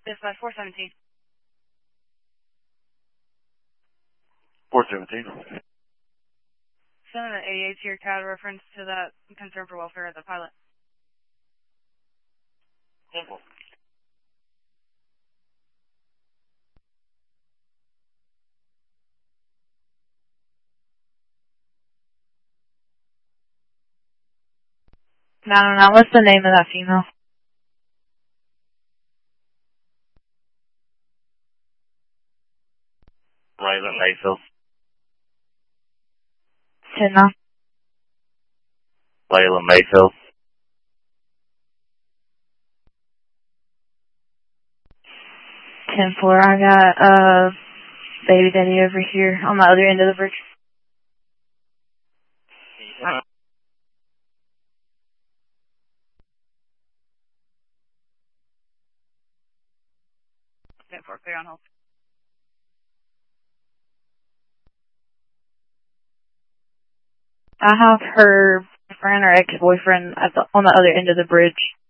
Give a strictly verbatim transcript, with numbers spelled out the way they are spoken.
Dispatch four seventeen. four seventeen. Send an eighty-eight to your C A D reference to that concern for welfare of the pilot. Simple. No, no, no. What's the name of that female? Layla Mayfield. Tina. Layla Mayfield. ten four. I got uh baby daddy over here on the other end of the bridge. Yeah. ten four, clear on hold. I have her boyfriend or ex-boyfriend at the on the other end of the bridge.